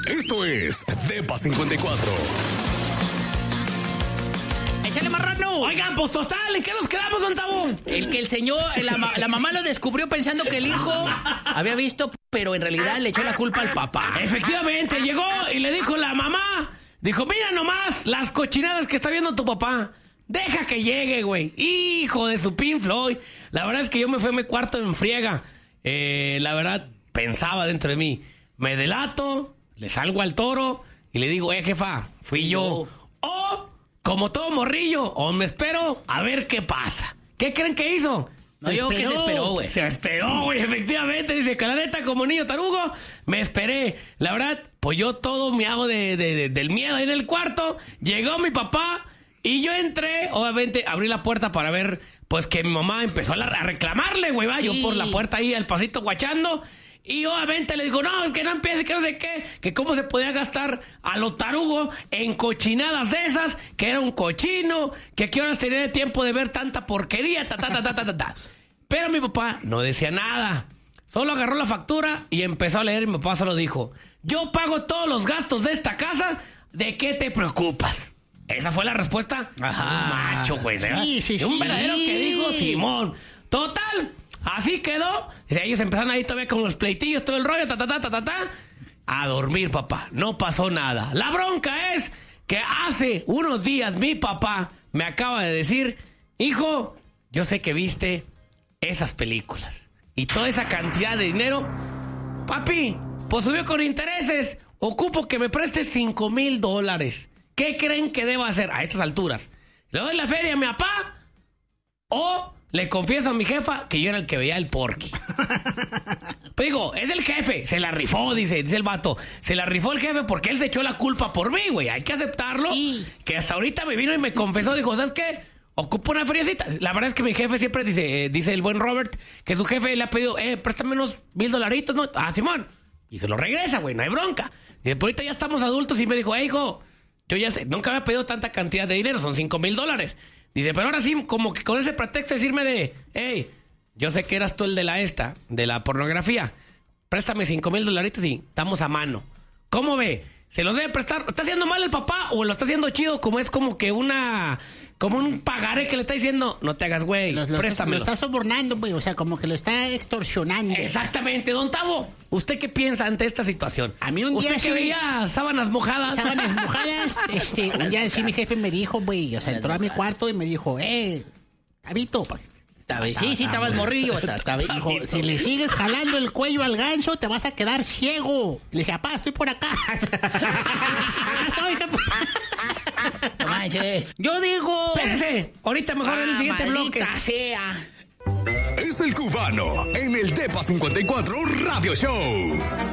Esto es Depa 54. ¡Échale marrano! Oigan, pues total, ¿en qué nos quedamos, don Tabo? El que el señor, la mamá lo descubrió pensando que el hijo había visto, pero en realidad le echó la culpa al papá. Efectivamente, llegó y le dijo la mamá, dijo, mira nomás las cochinadas que está viendo tu papá. Deja que llegue, güey. Hijo de su Pink Floyd. La verdad es que yo me fui a mi cuarto en friega. La verdad, pensaba dentro de mí, me delato, le salgo al toro y le digo, jefa, fui yo. O, como todo morrillo, o me espero a ver qué pasa. ¿Qué creen que hizo? No, yo que se esperó, güey. Se esperó, güey, efectivamente. Dice que la neta, como niño tarugo, me esperé. La verdad, pues yo todo me hago del miedo ahí en el cuarto. Llegó mi papá y yo entré. Obviamente, abrí la puerta para ver, pues que mi mamá empezó a reclamarle, güey. Sí. Yo por la puerta ahí al pasito guachando. Y obviamente le digo, no, que no empiece, que no sé qué, que cómo se podía gastar a lo tarugo en cochinadas de esas, que era un cochino, que a qué horas tenía tiempo de ver tanta porquería, ta. Pero mi papá no decía nada. Solo agarró la factura y empezó a leer y mi papá solo dijo, yo pago todos los gastos de esta casa, ¿de qué te preocupas? Esa fue la respuesta. Ajá. Macho, güey. Sí. Un verdadero que dijo Simón. Total. Así quedó. Ellos empezaron ahí todavía con los pleitillos, todo el rollo, a dormir, papá. No pasó nada. La bronca es que hace unos días mi papá me acaba de decir, hijo, yo sé que viste esas películas y toda esa cantidad de dinero, papi, pues subió con intereses. Ocupo que me prestes $5,000. ¿Qué creen que debo hacer a estas alturas? ¿Le doy la feria a mi papá o le confieso a mi jefa que yo era el que veía el Porky? Pues digo, es el jefe, se la rifó, dice el vato. Se la rifó el jefe porque él se echó la culpa por mí, güey. Hay que aceptarlo. Sí. Que hasta ahorita me vino y me confesó, dijo, ¿sabes qué? Ocupo una feriecita. La verdad es que mi jefe siempre dice el buen Robert, que su jefe le ha pedido, préstame unos $1,000, ¿no? Ah, Simón. Y se lo regresa, güey, no hay bronca. Dice, pues ahorita ya estamos adultos y me dijo, hijo, yo ya sé, nunca me ha pedido tanta cantidad de dinero, son $5,000. Dice, pero ahora sí, como que con ese pretexto decirme de, hey, yo sé que eras tú el de la pornografía. Préstame $5,000 y estamos a mano. ¿Cómo ve? ¿Se los debe prestar? ¿Está haciendo mal el papá o lo está haciendo chido? Como es como que como un pagaré que le está diciendo, no te hagas güey, préstamelo. Lo está sobornando, güey, o sea, como que lo está extorsionando. Exactamente, don Tavo. ¿Usted qué piensa ante esta situación? A mí un día ¿Usted que veía sábanas mojadas? Un día sí mi jefe me dijo, güey, o sea, entró a mi cuarto y me dijo, Tabito, Sí, estaba el morrillo. Dijo, si le sigues jalando el cuello al gancho, te vas a quedar ciego. Le dije, papá, estoy por acá. Acá estoy, jefe. No manches. Yo digo... Espérese, ahorita mejor en el siguiente bloque. Sea. Es el Cubano en el Depa 54 Radio Show.